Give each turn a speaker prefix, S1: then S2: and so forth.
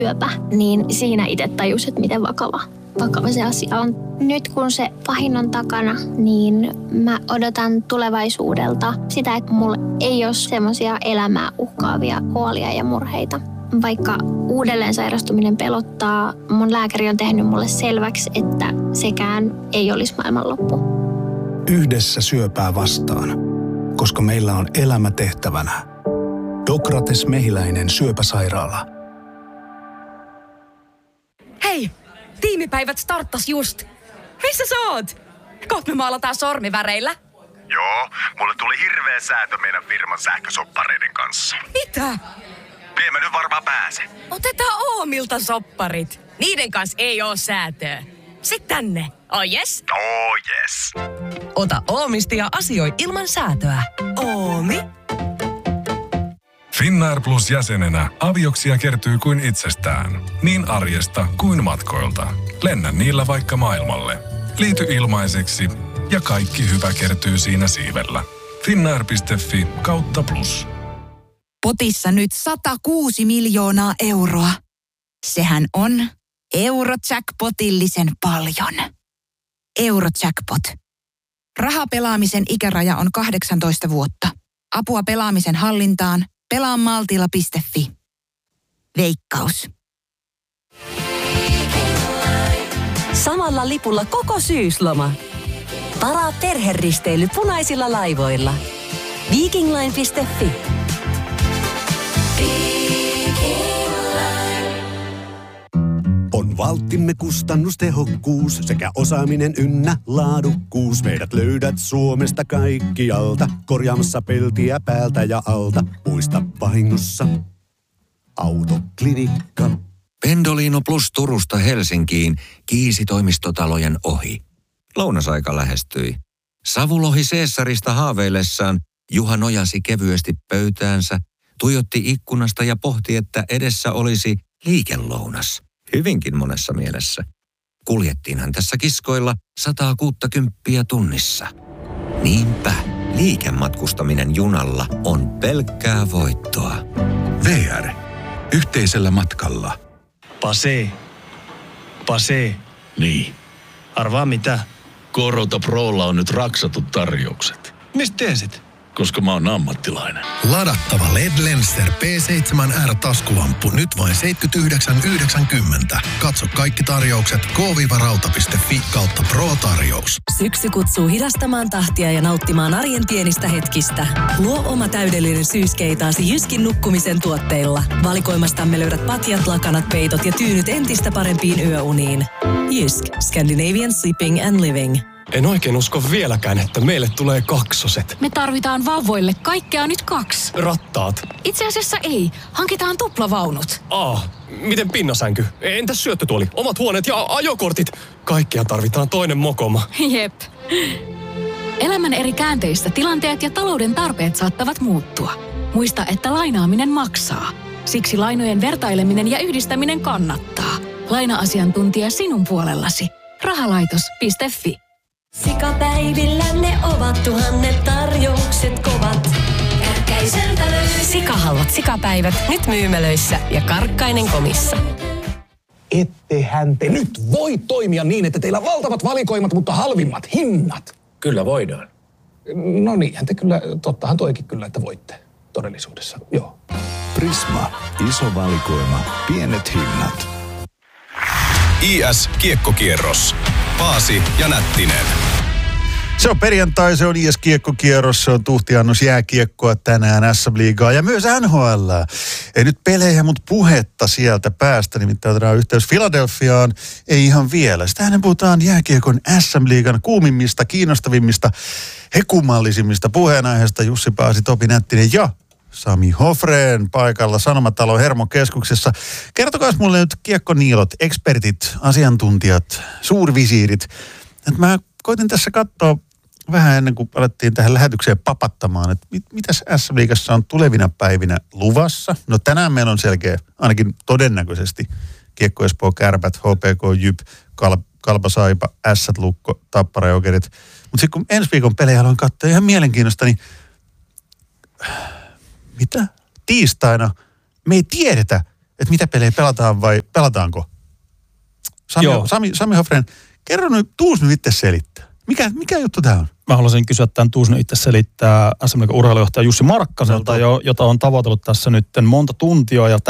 S1: syöpä, niin siinä itse tajusin, että miten vakava se asia on. Nyt kun se pahin on takana, niin mä odotan tulevaisuudelta sitä, että mulla ei ole semmoisia elämää uhkaavia huolia ja murheita. Vaikka uudelleen sairastuminen pelottaa, mun lääkäri on tehnyt mulle selväksi, että sekään ei olisi maailmanloppu.
S2: Yhdessä syöpää vastaan, koska meillä on elämä tehtävänä. Dokrates Mehiläinen syöpäsairaala.
S3: Hei! Tiimipäivät starttas just. Missä sä oot? Kohta me maalataan sormiväreillä.
S4: Joo, mulle tuli hirveä säätö meidän firman sähkösoppareiden kanssa.
S3: Mitä?
S4: Mä nyt varmaan pääse.
S3: Otetaan Oomilta sopparit. Niiden kanssa ei oo säätöä. Sitten tänne. Oh yes?
S4: Oh yes.
S3: Ota Oomista ja asioi ilman säätöä. Oomi.
S5: Finnair Plus -jäsenenä avioksia kertyy kuin itsestään. Niin arjesta kuin matkoilta. Lennä niillä vaikka maailmalle. Liity ilmaiseksi ja kaikki hyvä kertyy siinä siivellä. Finnair.fi/plus.
S6: Potissa nyt 106 miljoonaa euroa. Sehän on Eurojackpotillisen paljon. Eurojackpot. Rahapelaamisen ikäraja on 18 vuotta. Apua pelaamisen hallintaan. Pelaa maltilla.fi. Veikkaus.
S7: Samalla lipulla koko syysloma. Varaa perheristeily punaisilla laivoilla. Vikingline.fi.
S8: On valttimme kustannustehokkuus sekä osaaminen ynnä laadukkuus. Meidät löydät Suomesta kaikkialta, korjaamassa peltiä päältä ja alta. Muista vahingossa Autoklinikka.
S9: Pendolino Plus Turusta Helsinkiin Kiisi-toimistotalojen ohi. Lounasaika lähestyi. Savulohi Caesarista haaveillessaan Juha nojasi kevyesti pöytäänsä, tuijotti ikkunasta ja pohti, että edessä olisi liikelounas. Hyvinkin monessa mielessä. Kuljettiinhan tässä kiskoilla 160 tunnissa. Niinpä, liikematkustaminen junalla on pelkkää voittoa.
S2: VR. Yhteisellä matkalla.
S10: Pase. Niin. Arvaa mitä? Korota Prolla on nyt raksatut tarjoukset. Mistä tiesit? Koska mä oon ammattilainen.
S11: Ladattava LED Lenser P7R taskulamppu nyt vain 79,90. Katso kaikki tarjoukset k-rauta.fi/pro-tarjous.
S7: Syksy kutsuu hidastamaan tahtia ja nauttimaan arjen pienistä hetkistä. Luo oma täydellinen syyskeitaasi Jyskin nukkumisen tuotteilla. Valikoimastamme löydät patjat, lakanat, peitot ja tyynyt entistä parempiin yöuniin. Jysk. Scandinavian Sleeping and Living.
S12: En oikein usko vieläkään, että meille tulee kaksoset.
S13: Me tarvitaan vauvoille kaikkea nyt 2.
S12: Rattaat.
S13: Itse asiassa ei. Hankitaan tuplavaunut.
S12: Miten pinnasänky? Entäs syöttötuoli? Omat huoneet ja ajokortit? Kaikkea tarvitaan toinen mokoma.
S13: Jep. Elämän eri käänteissä tilanteet ja talouden tarpeet saattavat muuttua. Muista, että lainaaminen maksaa. Siksi lainojen vertaileminen ja yhdistäminen kannattaa. Laina-asiantuntija sinun puolellasi. Rahalaitos.fi.
S7: Sikapäivillä ne ovat tuhannet tarjoukset kovat. Kärkkäiseltä löytyy. Sikahalvat sikapäivät nyt myymälöissä ja Karkkainen komissa.
S14: Ettehän te nyt voi toimia niin, että teillä on valtavat valikoimat, mutta halvimmat hinnat.
S10: Kyllä voidaan.
S14: No niinhän te kyllä, tottahan toikin kyllä, että voitte todellisuudessa, joo.
S2: Prisma. Iso valikoima. Pienet hinnat.
S15: IS-kiekkokierros. Paasi ja Nättinen.
S16: Se on perjantai, se on IS-kiekkokierros, se on tuhtiannos jääkiekkoa tänään, SM-liigaa ja myös NHL. Ei nyt pelejä, mutta puhetta sieltä päästä, nimittäin otetaan yhteys Philadelphiaan, ei ihan vielä. Sitähän puhutaan jääkiekon SM-liigan kuumimmista, kiinnostavimmista, hekumallisimmista puheenaiheista. Jussi Paasi, Topi Nättinen ja Sami Hofreen paikalla Sanomatalon Hermokeskuksessa. Kertokaa mulle nyt kiekkoniilot, ekspertit, asiantuntijat, suurvisiirit. Et mä koitin tässä katsoa vähän ennen kuin alettiin tähän lähetykseen papattamaan, että mitäs SM-liigassa on tulevina päivinä luvassa. No tänään meillä on selkeä, ainakin todennäköisesti, Kiekko Espoo, Kärpät, HPK, Jyp, Kalpa, Saipa, Ässät, Lukko, Tappara, Jokerit. Mutta sitten kun ensi viikon pelejä haluan katsoa ihan mielenkiinnosta, niin mitä? Tiistaina me ei tiedetä, että mitä pelejä pelataan vai pelataanko? Sami Hofren, kerro nyt, tuus nyt itse selittää. Mikä juttu tää on?
S17: Mä haluaisin kysyä tämän tuus nyt itse selittää SM Liigan urheilujohtaja Jussi Markkaselta, jota on tavoitellut tässä nyt monta tuntia. Ja